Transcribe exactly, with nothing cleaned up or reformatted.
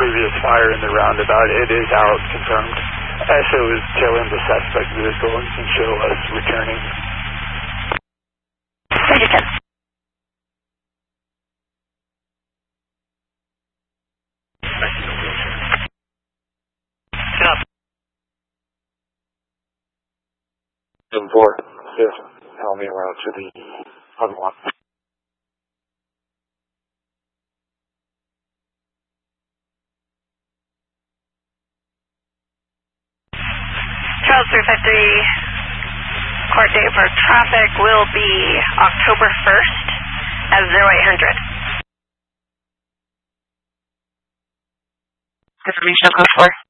previous fire in the roundabout. It is out, confirmed. S O is tailing the suspect vehicle and can show us returning. Roger, ten. Stop. ten four, fifth, help me around to the other one. Charles three five three, court date for traffic will be October first at zero eight hundred. Information code four.